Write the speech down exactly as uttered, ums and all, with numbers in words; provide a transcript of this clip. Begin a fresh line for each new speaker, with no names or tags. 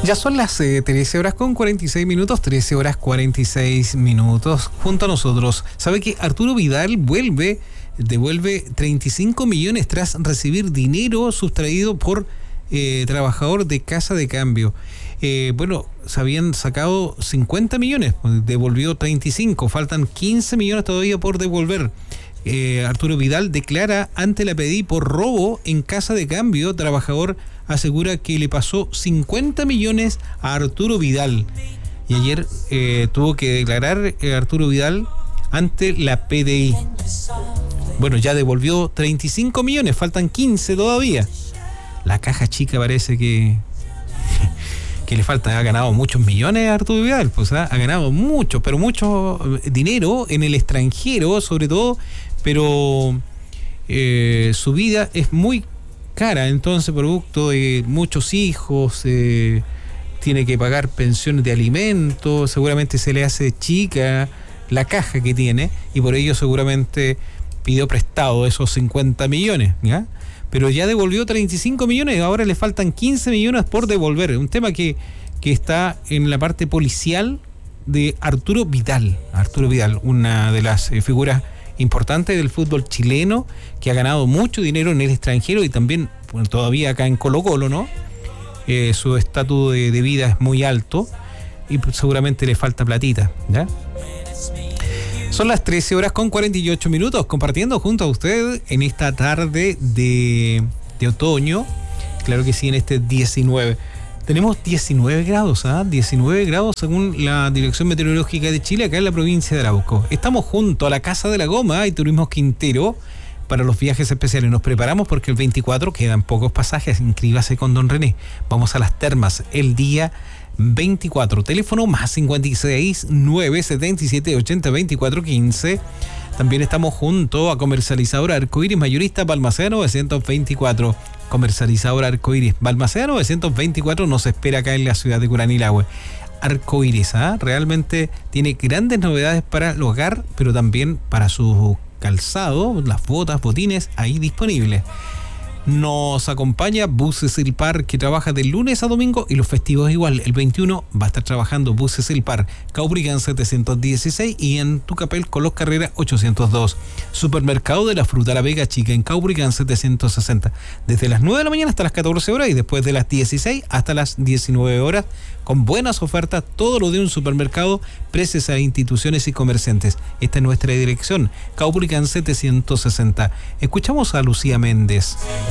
Ya son las eh, trece horas con cuarenta y seis minutos, trece horas cuarenta y seis minutos. Junto a nosotros, ¿sabe que Arturo Vidal vuelve, devuelve treinta y cinco millones tras recibir dinero sustraído por eh, trabajador de Casa de Cambio? Eh, bueno, se habían sacado cincuenta millones, devolvió treinta y cinco, faltan quince millones todavía por devolver. Eh, Arturo Vidal declara ante la P D I por robo en Casa de Cambio. Trabajador asegura que le pasó cincuenta millones a Arturo Vidal. Y ayer eh, tuvo que declarar eh, Arturo Vidal ante la P D I. Bueno, ya devolvió treinta y cinco millones, faltan quince todavía. La caja chica parece que... que le falta, ha ganado muchos millones a Arturo Vidal, pues ha, ha ganado mucho, pero mucho dinero en el extranjero, sobre todo, pero eh, su vida es muy cara, entonces producto de muchos hijos, eh, tiene que pagar pensiones de alimentos, seguramente se le hace chica la caja que tiene y por ello seguramente pidió prestado esos cincuenta millones, ¿ya? Pero ya devolvió treinta y cinco millones, ahora le faltan quince millones por devolver. Un tema que, que está en la parte policial de Arturo Vidal. Arturo Vidal, una de las eh, figuras importantes del fútbol chileno, que ha ganado mucho dinero en el extranjero y también, bueno, todavía acá en Colo-Colo, ¿no? Eh, su estatus de, de vida es muy alto y seguramente le falta platita, ¿ya? Son las trece horas con cuarenta y ocho minutos, compartiendo junto a usted en esta tarde de, de otoño. Claro que sí, en este diecinueve. Tenemos diecinueve grados, ¿ah? diecinueve grados según la Dirección Meteorológica de Chile, acá en la provincia de Arauco. Estamos junto a la Casa de la Goma y Turismo Quintero para los viajes especiales. Nos preparamos porque el veinticuatro quedan pocos pasajes. Inscríbase con don René. Vamos a las termas el día veinticuatro. Teléfono más cincuenta y seis, nueve setenta y siete, ochenta, veinticuatro, quince. También estamos junto a Comercializadora Arcoíris Mayorista Balmaceda novecientos veinticuatro. Comercializadora Arcoíris Balmaceda novecientos veinticuatro nos espera acá en la ciudad de Curanilahue. Arcoíris, ¿ah? Realmente tiene grandes novedades para el hogar, pero también para su calzado, las botas, botines, ahí disponibles. Nos acompaña Buses El Par, que trabaja de lunes a domingo y los festivos igual. El veintiuno va a estar trabajando Buses El Par, Caubrigán setecientos dieciséis y en Tucapel Colós Carrera ochocientos dos. Supermercado de la Fruta La Vega Chica en Caubrigán setecientos sesenta. Desde las nueve de la mañana hasta las catorce horas y después de las dieciséis hasta las diecinueve horas, con buenas ofertas, todo lo de un supermercado, precios a instituciones y comerciantes. Esta es nuestra dirección, Caubrigán setecientos sesenta. Escuchamos a Lucía Méndez.